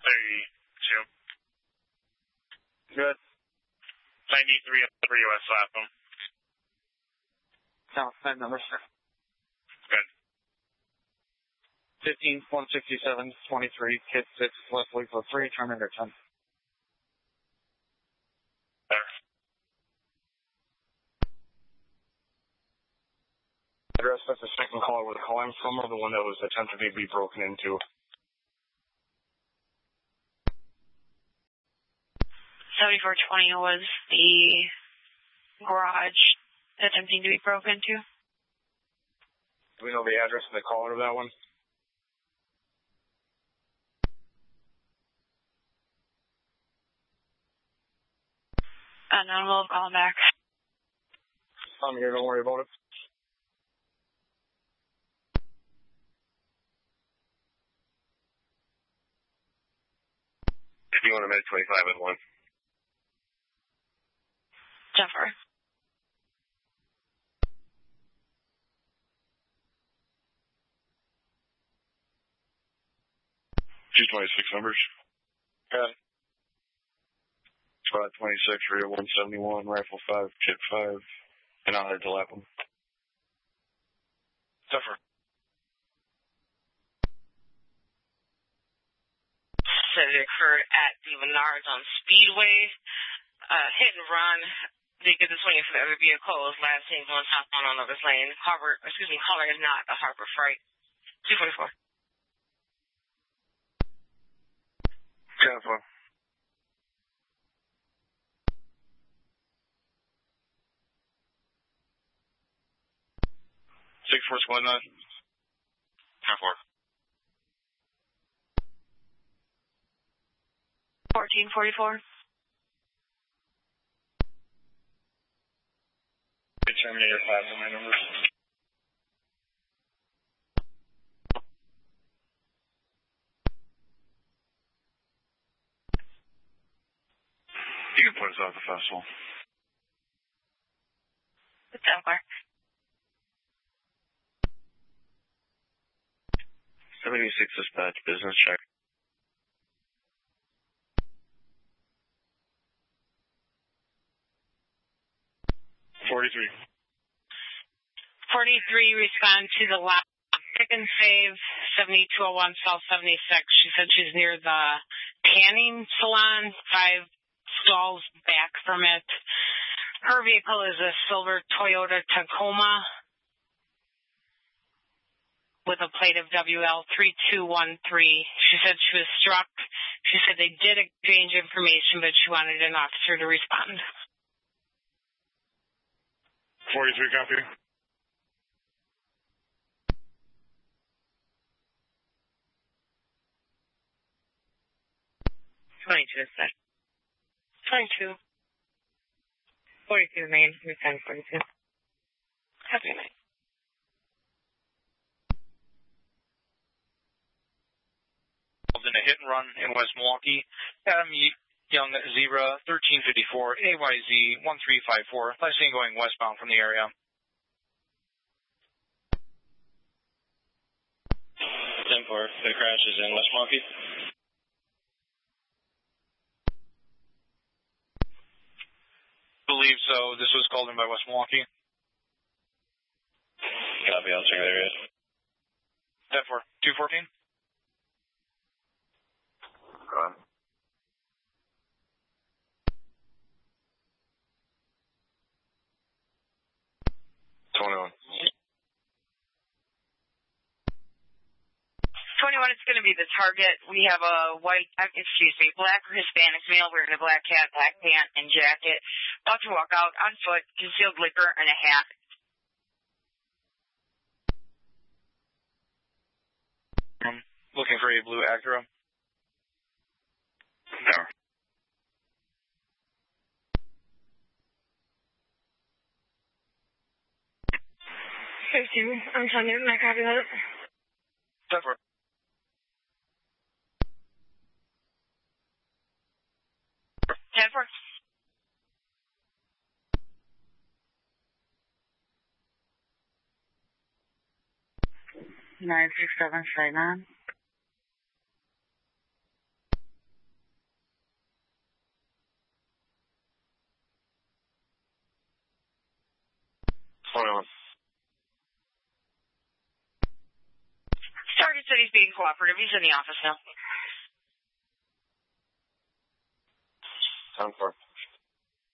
32. Good. 93 for US Lapham. South side number, sir. Good. 15, 167, 23, hit 6, Leslie for 3, turn under 10. There. Address that's the second caller with a call I'm from, or the one that was attempted to be broken into. 7420 was the garage attempting to be broken into. Do we know the address of the caller of that one? None, we'll call him back. I'm here, don't worry about it. If you want to make 25 at 1. Jennifer. $226 numbers. Good. Squad 26, rear 171, rifle 5, kit 5, and I'll head to Lapham. Suffer. Said it occurred at the Menards on Speedway. Hit and run. They get this waiting for the other vehicles. Last name going top on Lover's Lane. Caller is not the Harbor Freight. 244. Jennifer. Six four squad 9. 10-4. 1444. Terminator 5 on my numbers. You can put us out the festival. What's that for? 76 dispatch, business check. $43. 43 respond to the last pick and save 7201 South 76. She said she's near the tanning salon, 5 stalls back from it. Her vehicle is a silver Toyota Tacoma with a plate of WL3213. She said she was struck. She said they did exchange information, but she wanted an officer to respond. 43 copy. Sir. 22. 42 main, return 42. Happy night. In a hit and run in West Milwaukee, Adam Young Zebra 1354 AYZ 1354, last seen going westbound from the area. 10-4, the crash is in West Milwaukee. Believe so. This was called in by West Milwaukee. Copy, I'll check the area. 10-4, 214. Go on. It's going to be the target. We have a black or Hispanic male wearing a black hat, black pant, and jacket. About to walk out on foot, concealed liquor, and a hat. Looking for a blue Acura. No. I'm telling you, my copy of it. 10-4. 10-4. Nine 6 7 straight 9. 21. Target said he's being cooperative. He's in the office now. 10-4.